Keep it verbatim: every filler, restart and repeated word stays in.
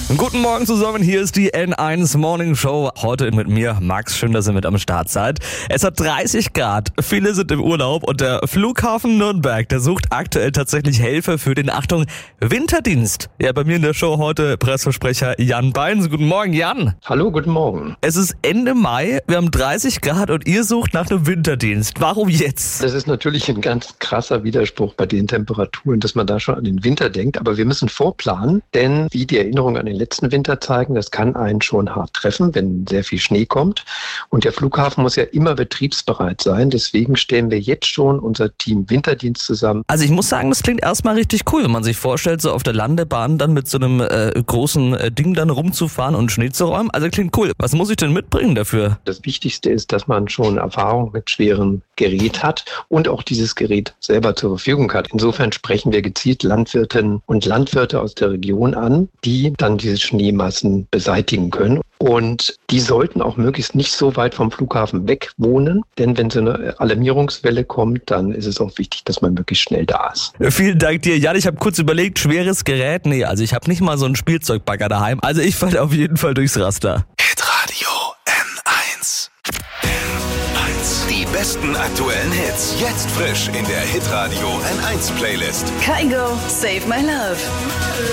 Guten Morgen zusammen, hier ist die N eins Morning Show. Heute mit mir, Max. Schön, dass ihr mit am Start seid. Es hat dreißig Grad, viele sind im Urlaub und der Flughafen Nürnberg, der sucht aktuell tatsächlich Helfer für den, Achtung, Winterdienst. Ja, bei mir in der Show heute Pressesprecher Jan Beins. Guten Morgen, Jan. Hallo, guten Morgen. Es ist Ende Mai, wir haben dreißig Grad und ihr sucht nach einem Winterdienst. Warum jetzt? Das ist natürlich ein ganz krasser Widerspruch bei den Temperaturen, dass man da schon an den Winter denkt. Aber wir müssen vorplanen, denn wie die Erinnerungen an den letzten Winter zeigen, das kann einen schon hart treffen, wenn sehr viel Schnee kommt. Und der Flughafen muss ja immer betriebsbereit sein. Deswegen stellen wir jetzt schon unser Team Winterdienst zusammen. Also ich muss sagen, das klingt erstmal richtig cool, wenn man sich vorstellt, so auf der Landebahn dann mit so einem äh, großen äh, Ding dann rumzufahren und Schnee zu räumen. Also klingt cool. Was muss ich denn mitbringen dafür? Das Wichtigste ist, dass man schon Erfahrung mit schwerem Gerät hat und auch dieses Gerät selber zur Verfügung hat. Insofern sprechen wir gezielt Landwirtinnen und Landwirte aus der Region an, die dann diese Schneemassen beseitigen können. Und die sollten auch möglichst nicht so weit vom Flughafen weg wohnen, denn wenn so eine Alarmierungswelle kommt, dann ist es auch wichtig, dass man wirklich schnell da ist. Vielen Dank dir, Jan. Ich habe kurz überlegt, schweres Gerät. Nee, also ich habe nicht mal so einen Spielzeugbagger daheim. Also ich falle auf jeden Fall durchs Raster. Hitradio N eins. N eins. Die besten aktuellen Hits. Jetzt frisch in der Hitradio N eins Playlist. Kygo, Save My Love.